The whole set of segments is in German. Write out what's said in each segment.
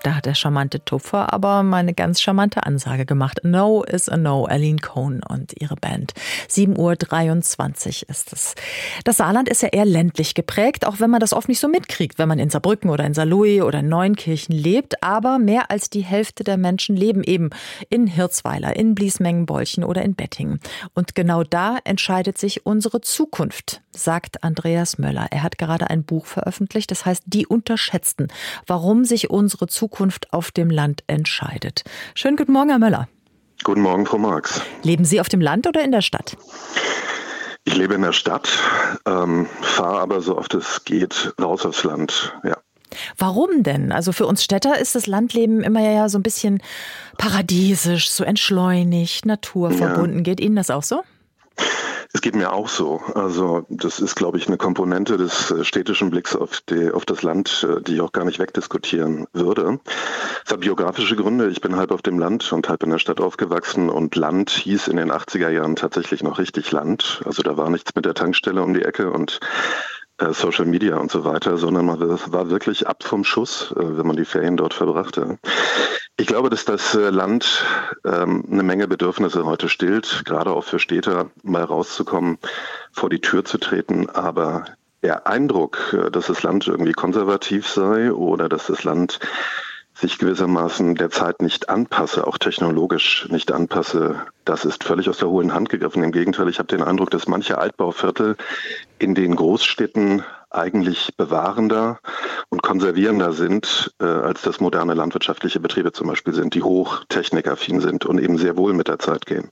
Da hat der charmante Tupfer aber mal eine ganz charmante Ansage gemacht. A No is a No, Aline Cohn und ihre Band. 7:23 Uhr ist es. Das Saarland ist ja eher ländlich geprägt, auch wenn man das oft nicht so mitkriegt, wenn man in Saarbrücken oder in Saarlouis oder in Neunkirchen lebt. Aber mehr als die Hälfte der Menschen leben eben in Hirzweiler, in Bliesmengenbolchen oder in Bettingen. Und genau da entscheidet sich unsere Zukunft, sagt Andreas Möller. Er hat gerade ein Buch veröffentlicht, das heißt Die Unterschätzten, warum sich unsere Zukunft auf dem Land entscheidet. Schönen guten Morgen, Herr Möller. Guten Morgen, Frau Marx. Leben Sie auf dem Land oder in der Stadt? Ich lebe in der Stadt, fahre aber so oft es geht raus aufs Land, ja. Warum denn? Also für uns Städter ist das Landleben immer ja so ein bisschen paradiesisch, so entschleunigt, naturverbunden. Ja. Geht Ihnen das auch so? Es geht mir auch so. Also das ist, glaube ich, eine Komponente des städtischen Blicks auf das Land, die ich auch gar nicht wegdiskutieren würde. Es hat biografische Gründe. Ich bin halb auf dem Land und halb in der Stadt aufgewachsen und Land hieß in den 80er Jahren tatsächlich noch richtig Land. Also da war nichts mit der Tankstelle um die Ecke und Social Media und so weiter, sondern man war wirklich ab vom Schuss, wenn man die Ferien dort verbrachte. Ich glaube, dass das Land eine Menge Bedürfnisse heute stillt, gerade auch für Städter, mal rauszukommen, vor die Tür zu treten. Aber der Eindruck, dass das Land irgendwie konservativ sei oder dass das Land sich gewissermaßen der Zeit nicht anpasse, auch technologisch nicht anpasse, das ist völlig aus der hohlen Hand gegriffen. Im Gegenteil, ich habe den Eindruck, dass manche Altbauviertel in den Großstädten eigentlich bewahrender und konservierender sind, als das moderne landwirtschaftliche Betriebe zum Beispiel sind, die hochtechnikaffin sind und eben sehr wohl mit der Zeit gehen.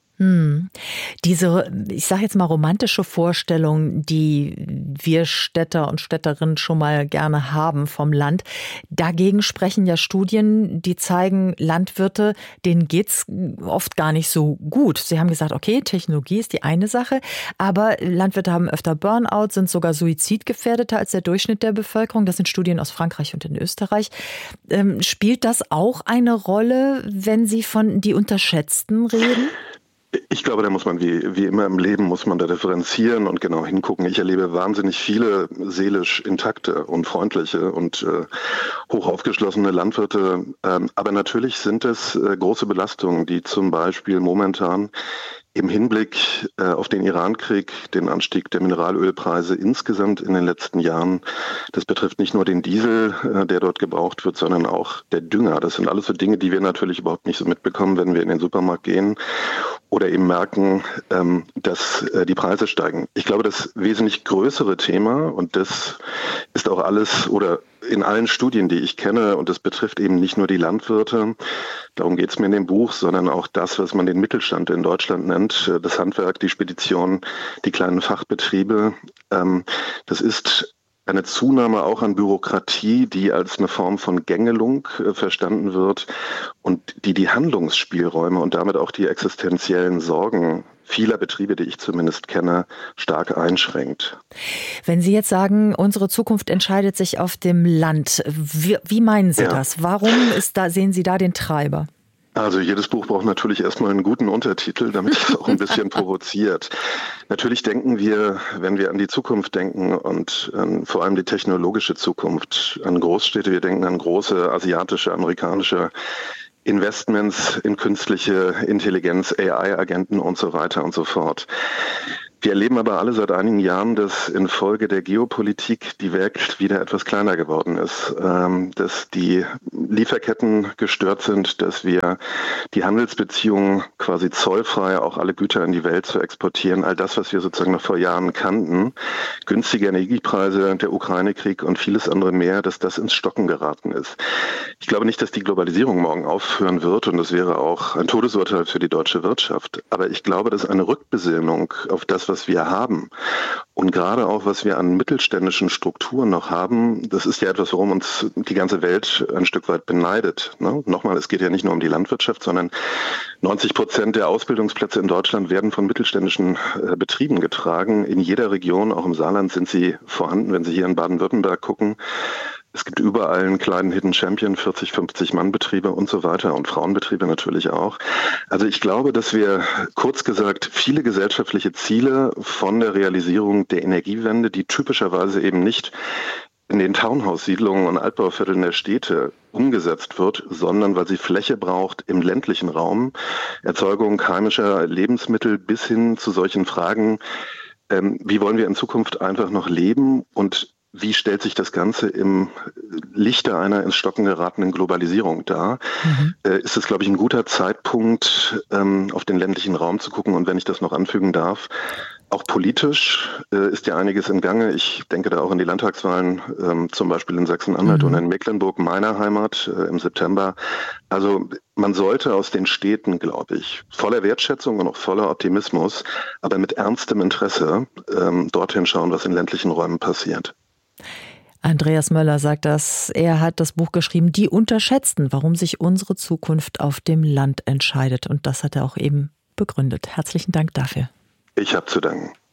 Diese, ich sage jetzt mal, romantische Vorstellung, die wir Städter und Städterinnen schon mal gerne haben vom Land. Dagegen sprechen ja Studien, die zeigen, Landwirte, denen geht's oft gar nicht so gut. Sie haben gesagt, okay, Technologie ist die eine Sache, aber Landwirte haben öfter Burnout, sind sogar suizidgefährdeter als der Durchschnitt der Bevölkerung. Das sind Studien aus Frankreich und in Österreich. Spielt das auch eine Rolle, wenn Sie von die Unterschätzten reden? Ich glaube, da muss man wie immer im Leben muss man da differenzieren und genau hingucken. Ich erlebe wahnsinnig viele seelisch intakte und freundliche und hoch aufgeschlossene Landwirte. Aber natürlich sind es große Belastungen, die zum Beispiel momentan im Hinblick auf den Irankrieg, den Anstieg der Mineralölpreise insgesamt in den letzten Jahren, das betrifft nicht nur den Diesel, der dort gebraucht wird, sondern auch der Dünger. Das sind alles so Dinge, die wir natürlich überhaupt nicht so mitbekommen, wenn wir in den Supermarkt gehen oder eben merken, dass die Preise steigen. Ich glaube, das wesentlich größere Thema, und das ist auch alles oder in allen Studien, die ich kenne, und das betrifft eben nicht nur die Landwirte, darum geht es mir in dem Buch, sondern auch das, was man den Mittelstand in Deutschland nennt, das Handwerk, die Spedition, die kleinen Fachbetriebe. Das ist eine Zunahme auch an Bürokratie, die als eine Form von Gängelung verstanden wird und die Handlungsspielräume und damit auch die existenziellen Sorgen vieler Betriebe, die ich zumindest kenne, stark einschränkt. Wenn Sie jetzt sagen, unsere Zukunft entscheidet sich auf dem Land, wie meinen Sie das? Warum sehen Sie da den Treiber? Also jedes Buch braucht natürlich erstmal einen guten Untertitel, damit es auch ein bisschen provoziert. Natürlich denken wir, wenn wir an die Zukunft denken und vor allem die technologische Zukunft, an Großstädte, wir denken an große asiatische, amerikanische Investments in künstliche Intelligenz, AI-Agenten und so weiter und so fort. Wir erleben aber alle seit einigen Jahren, dass infolge der Geopolitik die Welt wieder etwas kleiner geworden ist, dass die Lieferketten gestört sind, dass wir die Handelsbeziehungen quasi zollfrei auch alle Güter in die Welt zu exportieren, all das, was wir sozusagen noch vor Jahren kannten, günstige Energiepreise, der Ukraine-Krieg und vieles andere mehr, dass das ins Stocken geraten ist. Ich glaube nicht, dass die Globalisierung morgen aufhören wird und das wäre auch ein Todesurteil für die deutsche Wirtschaft. Aber ich glaube, dass eine Rückbesinnung auf das, was wir haben und gerade auch, was wir an mittelständischen Strukturen noch haben, das ist ja etwas, worum uns die ganze Welt ein Stück weit beneidet. Ne? Nochmal, es geht ja nicht nur um die Landwirtschaft, sondern 90% der Ausbildungsplätze in Deutschland werden von mittelständischen Betrieben getragen. In jeder Region, auch im Saarland, sind sie vorhanden. Wenn Sie hier in Baden-Württemberg gucken, es gibt überall einen kleinen Hidden Champion, 40, 50 Mann-Betriebe und so weiter und Frauenbetriebe natürlich auch. Also ich glaube, dass wir kurz gesagt viele gesellschaftliche Ziele von der Realisierung der Energiewende, die typischerweise eben nicht in den Townhouse-Siedlungen und Altbauvierteln der Städte umgesetzt wird, sondern weil sie Fläche braucht im ländlichen Raum, Erzeugung heimischer Lebensmittel bis hin zu solchen Fragen, wie wollen wir in Zukunft einfach noch leben und wie stellt sich das Ganze im Lichte einer ins Stocken geratenen Globalisierung dar? Ist es, glaube ich, ein guter Zeitpunkt, auf den ländlichen Raum zu gucken. Und wenn ich das noch anfügen darf, auch politisch ist ja einiges im Gange. Ich denke da auch an die Landtagswahlen, zum Beispiel in Sachsen-Anhalt und in Mecklenburg, meiner Heimat, im September. Also man sollte aus den Städten, glaube ich, voller Wertschätzung und auch voller Optimismus, aber mit ernstem Interesse dorthin schauen, was in ländlichen Räumen passiert. Andreas Möller sagt das. Er hat das Buch geschrieben, Die Unterschätzten, warum sich unsere Zukunft auf dem Land entscheidet. Und das hat er auch eben begründet. Herzlichen Dank dafür. Ich habe zu danken.